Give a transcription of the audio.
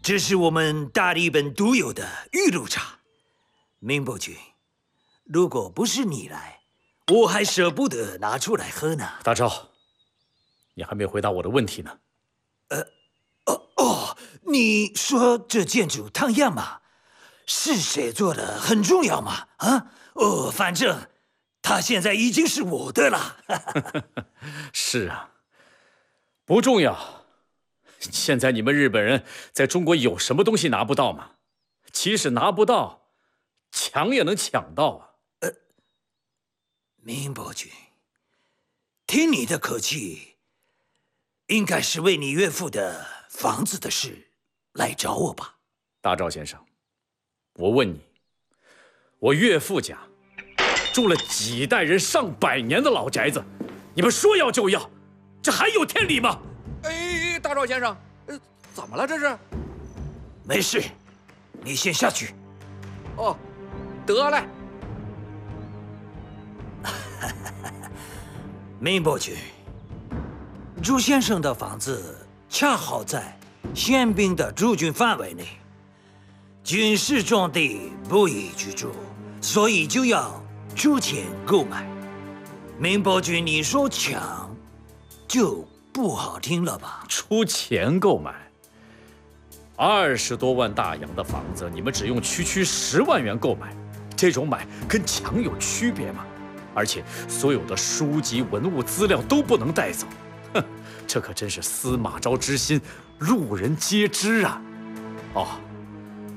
这是我们大日本独有的玉露茶，明伯君，如果不是你来，我还舍不得拿出来喝呢。 大钊，你还没回答我的问题呢。 你说这建筑汤样嘛，是谁做的很重要吗？啊？反正它现在已经是我的了。 是啊，不重要。现在你们日本人在中国有什么东西拿不到吗？即使拿不到，抢也能抢到啊。 明伯君，听你的口气，应该是为你岳父的房子的事来找我吧？ 大钊先生，我问你，我岳父家住了几代人上百年的老宅子，你们说要就要，这还有天理吗？ 哎，大钊先生，怎么了这是？ 没事，你先下去。 哦，得嘞。 明伯君，朱先生的房子恰好在宪兵的驻军范围内，军事重地不宜居住，所以就要出钱购买。明伯君，你说抢，就不好听了吧？ 出钱购买，20多万大洋的房子，你们只用区10万元购买，这种买跟抢有区别吗？而且所有的书籍、文物、资料都不能带走，哼，这可真是司马昭之心，路人皆知啊！哦。